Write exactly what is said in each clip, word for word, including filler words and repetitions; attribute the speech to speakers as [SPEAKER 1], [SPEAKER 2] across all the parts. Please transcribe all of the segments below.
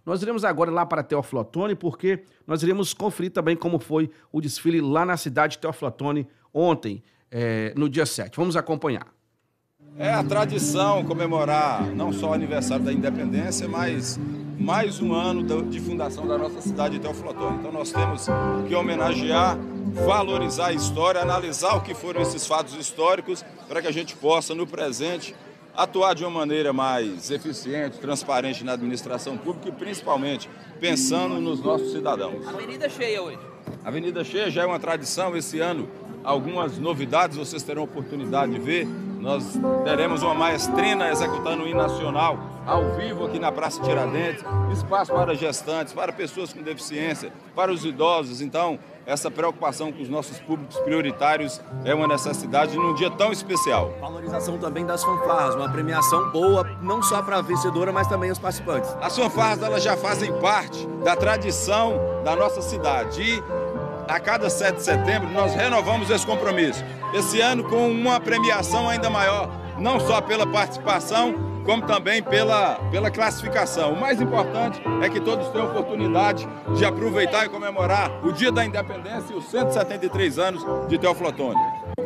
[SPEAKER 1] Nós iremos agora lá para Teófilo Otoni, porque nós iremos conferir também como foi o desfile lá na cidade de Teófilo Otoni ontem, é, no dia sete. Vamos acompanhar.
[SPEAKER 2] É a tradição comemorar não só o aniversário da independência, mas mais um ano de fundação da nossa cidade de Teófilo Otoni. Então nós temos que homenagear, valorizar a história, analisar o que foram esses fatos históricos para que a gente possa, no presente, atuar de uma maneira mais eficiente, transparente na administração pública e principalmente pensando nos nossos cidadãos.
[SPEAKER 3] Avenida cheia hoje.
[SPEAKER 2] Avenida cheia já é uma tradição. Esse ano algumas novidades vocês terão oportunidade de ver. Nós teremos uma maestrina executando o hino nacional ao vivo aqui na Praça Tiradentes, espaço para gestantes, para pessoas com deficiência, para os idosos. Então, essa preocupação com os nossos públicos prioritários é uma necessidade num dia tão especial.
[SPEAKER 4] Valorização também das fanfarras, uma premiação boa, não só para a vencedora, mas também os participantes.
[SPEAKER 2] As fanfarras elas já fazem parte da tradição da nossa cidade. E a cada sete de setembro nós renovamos esse compromisso. Esse ano com uma premiação ainda maior, não só pela participação, como também pela, pela classificação. O mais importante é que todos tenham oportunidade de aproveitar e comemorar o Dia da Independência e os cento e setenta e três anos de Teófilo Otoni.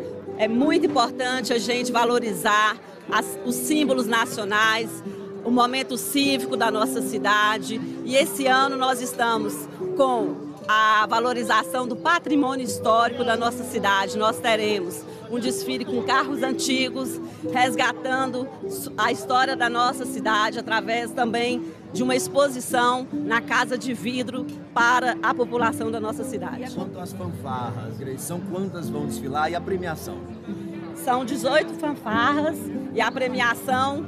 [SPEAKER 5] É muito importante a gente valorizar as, os símbolos nacionais, o momento cívico da nossa cidade. E esse ano nós estamos com a valorização do patrimônio histórico da nossa cidade. Nós teremos um desfile com carros antigos, resgatando a história da nossa cidade, através também de uma exposição na Casa de Vidro para a população da nossa cidade.
[SPEAKER 4] E quanto às fanfarras, Grace, são quantas vão desfilar e a premiação?
[SPEAKER 5] São dezoito fanfarras e a premiação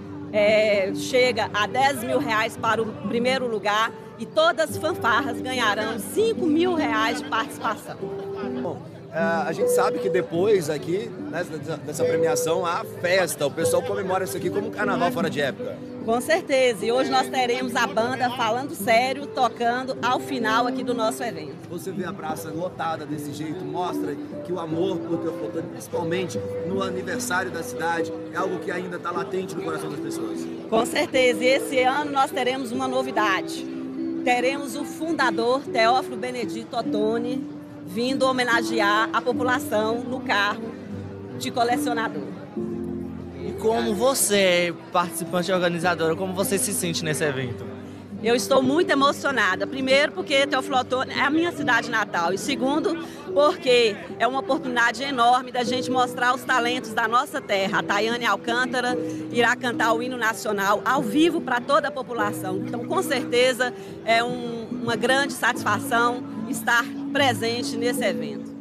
[SPEAKER 5] é, chega a dez mil reais para o primeiro lugar. E todas as fanfarras ganharão cinco mil reais de participação.
[SPEAKER 4] Bom, a gente sabe que depois aqui, né, dessa premiação, há festa. O pessoal comemora isso aqui como um carnaval fora de época.
[SPEAKER 5] Com certeza. E hoje nós teremos a banda Falando Sério, tocando ao final aqui do nosso evento.
[SPEAKER 4] Você vê a praça lotada desse jeito, mostra que o amor por Teófilo Otoni, principalmente no aniversário da cidade, é algo que ainda está latente no coração das pessoas.
[SPEAKER 5] Com certeza. E esse ano nós teremos uma novidade. Teremos o fundador Teófilo Benedito Otoni vindo homenagear a população no carro de colecionador.
[SPEAKER 3] E como você, participante e organizadora, como você se sente nesse evento?
[SPEAKER 5] Eu estou muito emocionada. Primeiro, porque Teófilo Otoni é a minha cidade natal. E segundo, porque é uma oportunidade enorme da gente mostrar os talentos da nossa terra. A Tayane Alcântara irá cantar o hino nacional ao vivo para toda a população. Então, com certeza, é um, uma grande satisfação estar presente nesse evento.